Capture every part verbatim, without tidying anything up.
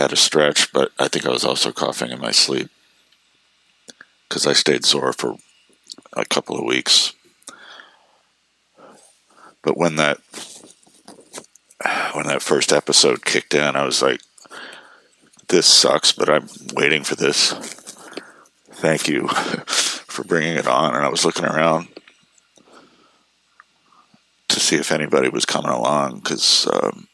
at a stretch, but I think I was also coughing in my sleep because I stayed sore for a couple of weeks. But when that when that first episode kicked in, I was like, this sucks, but I'm waiting for this. Thank you for bringing it on. And I was looking around to see if anybody was coming along, because um,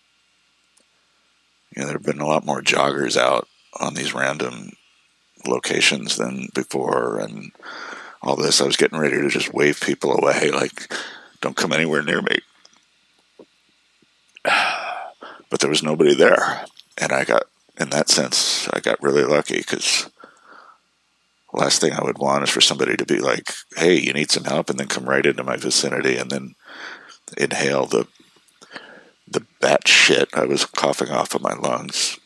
you know, there have been a lot more joggers out on these random locations than before, and all this. I was getting ready to just wave people away, like, don't come anywhere near me. But there was nobody there, and I got, in that sense, I got really lucky, because the last thing I would want is for somebody to be like, hey, you need some help, and then come right into my vicinity and then inhale the the bat shit I was coughing off of my lungs.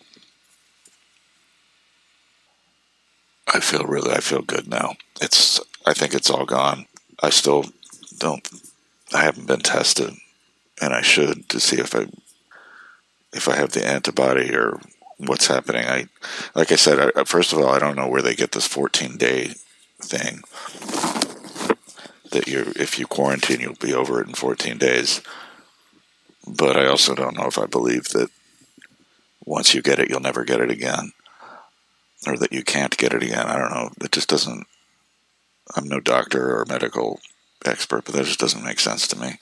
I feel really, I feel good now. It's, I think it's all gone. I still don't, I haven't been tested, and I should, to see if I, if I have the antibody or what's happening. I, like I said, I, first of all, I don't know where they get this fourteen day thing that you, if you quarantine, you'll be over it in fourteen days. But I also don't know if I believe that once you get it, you'll never get it again, or that you can't get it again. I don't know. It just doesn't, I'm no doctor or medical expert, but that just doesn't make sense to me.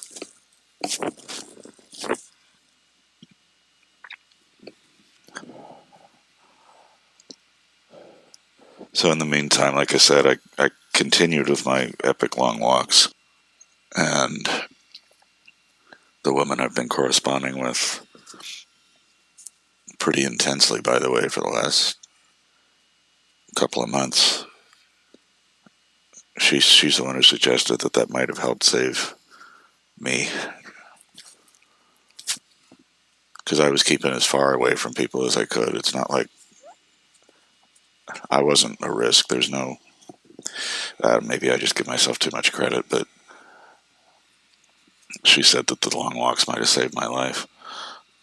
So in the meantime, like I said, I, I continued with my epic long walks, and the woman I've been corresponding with pretty intensely, by the way, for the last couple of months, she's, she's the one who suggested that that might have helped save me, because I was keeping as far away from people as I could. It's not like I wasn't a risk. There's no, uh, maybe I just give myself too much credit, but she said that the long walks might have saved my life.